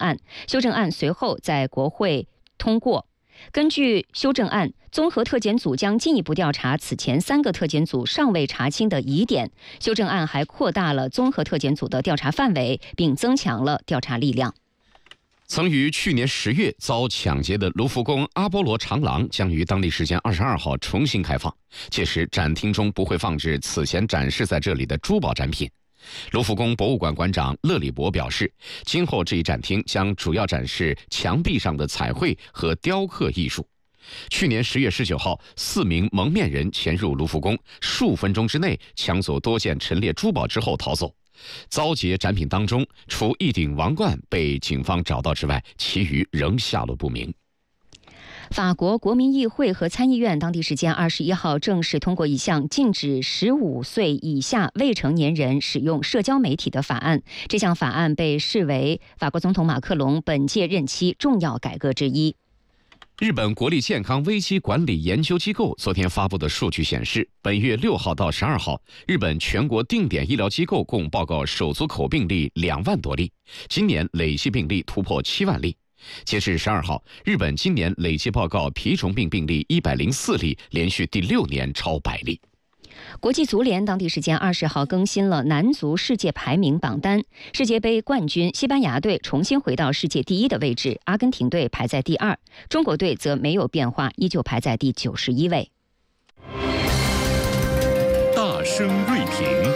案，修正案随后在国会通过。根据修正案，综合特检组将进一步调查此前3个特检组尚未查清的疑点。修正案还扩大了综合特检组的调查范围，并增强了调查力量。 曾于去年10月遭抢劫的卢浮宫阿波罗长廊将于当地时间22号重新开放，届时展厅中不会放置此前展示在这里的珠宝展品。卢浮宫博物馆馆长勒里伯表示，今后这一展厅将主要展示墙壁上的彩绘和雕刻艺术。去年10月19号，4名蒙面人潜入卢浮宫，数分钟之内抢走多件陈列珠宝之后逃走。遭劫展品当中，除一顶王冠被警方找到之外，其余仍下落不明。 法国国民议会和参议院当地时间21号正式通过一项禁止15岁以下未成年人使用社交媒体的法案。这项法案被视为法国总统马克龙本届任期重要改革之一。 日本国立健康危机管理研究机构昨天发布的数据显示，本月6号到12号，日本全国定点医疗机构共报告手足口病例2万多例，今年累计病例突破7万例。截至12号，日本今年累计报告蜱虫病病例104例，连续第6年超100例。 国际足联当地时间20号更新了男足世界排名榜单，世界杯冠军西班牙队重新回到世界第1的位置，阿根廷队排在第2，中国队则没有变化，依旧排在第91位。 大声锐评。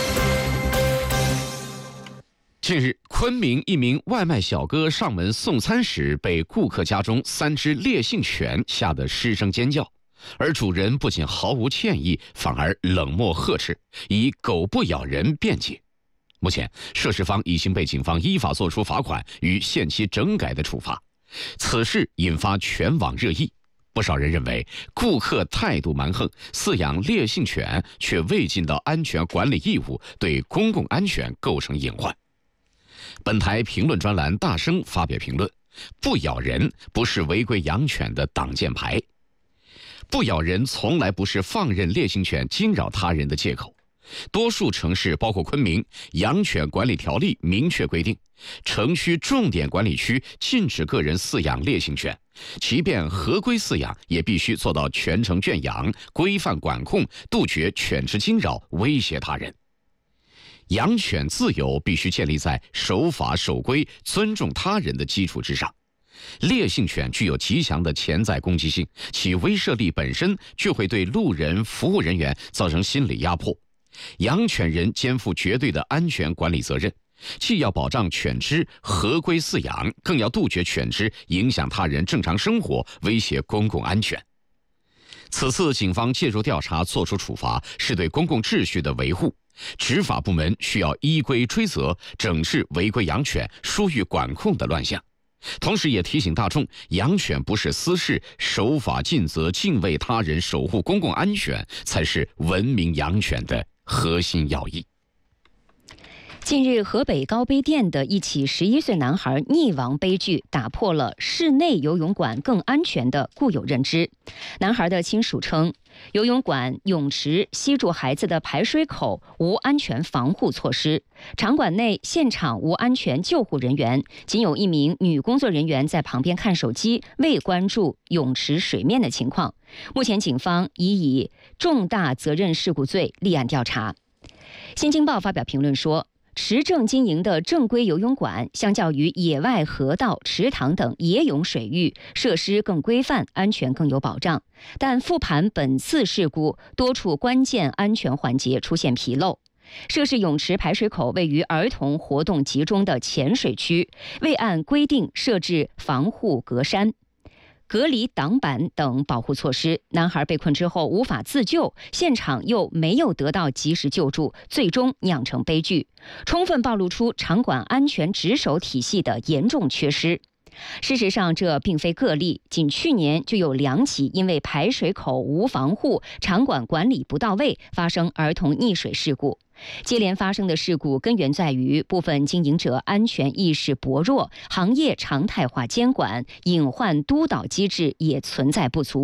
近日，昆明一名外卖小哥上门送餐时，被顾客家中3只烈性犬吓得失声尖叫，而主人不仅毫无歉意，反而冷漠呵斥，以狗不咬人辩解。目前，涉事方已经被警方依法作出罚款与限期整改的处罚。此事引发全网热议，不少人认为顾客态度蛮横，饲养烈性犬却未尽到安全管理义务，对公共安全构成隐患。本台评论专栏大声发表评论：不咬人不是违规养犬的挡箭牌，不咬人从来不是放任烈性犬惊扰他人的借口。多数城市包括昆明，养犬管理条例明确规定，城区重点管理区禁止个人饲养烈性犬，即便合规饲养，也必须做到全程圈养、规范管控，杜绝犬只惊扰、威胁他人。养犬自由必须建立在守法守规、尊重他人的基础之上。烈性犬具有极强的潜在攻击性，其威慑力本身就会对路人、服务人员造成心理压迫。养犬人肩负绝对的安全管理责任，既要保障犬只合规饲养，更要杜绝犬只影响他人正常生活、威胁公共安全。此次警方介入调查作出处罚，是对公共秩序的维护。执法部门需要依规追责，整治违规养犬、疏于管控的乱象。同时也提醒大众，养犬不是私事，守法尽责、敬畏他人、守护公共安全，才是文明养犬的核心要义。 近日，河北高碑店的一起11岁男孩溺亡悲剧，打破了室内游泳馆更安全的固有认知。男孩的亲属称，游泳馆泳池吸住孩子的排水口无安全防护措施，场馆内现场无安全救护人员，仅有一名女工作人员在旁边看手机，未关注泳池水面的情况。目前警方已以重大责任事故罪立案调查。新京报发表评论说，持证经营的正规游泳馆，相较于野外河道、池塘等野泳水域，设施更规范，安全更有保障。但复盘本次事故，多处关键安全环节出现纰漏。涉事泳池排水口位于儿童活动集中的浅水区，未按规定设置防护隔山、隔离挡板等保护措施，男孩被困之后无法自救，现场又没有得到及时救助，最终酿成悲剧，充分暴露出场馆安全值守体系的严重缺失。事实上，这并非个例，仅去年就有2起因为排水口无防护、场馆管理不到位，发生儿童溺水事故。接连发生的事故根源在于部分经营者安全意识薄弱，行业常态化监管、隐患督导机制也存在不足。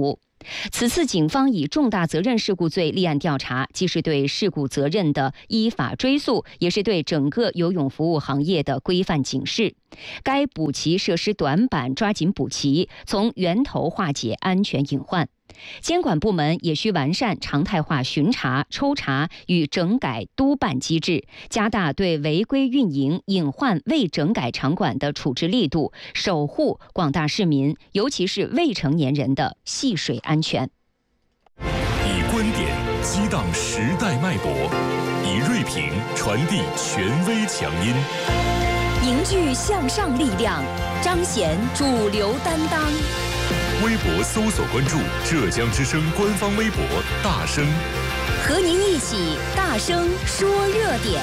此次警方以重大责任事故罪立案调查，既是对事故责任的依法追诉，也是对整个游泳服务行业的规范警示。该补齐设施短板抓紧补齐，从源头化解安全隐患。监管部门也需完善常态化巡查、抽查与整改督办机制，加大对违规运营、隐患未整改场馆的处置力度，守护广大市民，尤其是未成年人的戏水安全。 以观点激荡时代脉搏，以锐评传递权威强音， 凝聚向上力量，彰显主流担当。 微博搜索关注浙江之声官方微博大声， 和您一起大声说热点。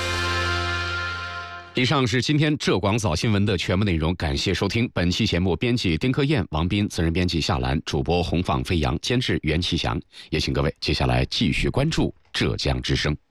以上是今天浙广早新闻的全部内容，感谢收听。本期节目编辑丁克燕、王斌，责任编辑夏兰，主播洪放飞扬，监制袁启祥。也请各位接下来继续关注浙江之声。